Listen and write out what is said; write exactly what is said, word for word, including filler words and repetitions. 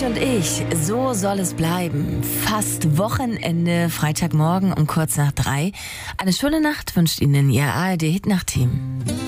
und ich, so soll es bleiben. Fast Wochenende, Freitagmorgen um kurz nach drei. Eine schöne Nacht wünscht Ihnen Ihr A R D-Hit-Nacht-Team.